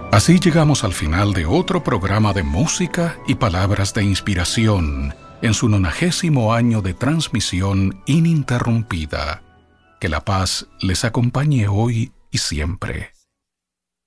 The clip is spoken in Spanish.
Así llegamos al final de otro programa de música y palabras de inspiración en su 90º año de transmisión ininterrumpida. Que la paz les acompañe hoy y siempre.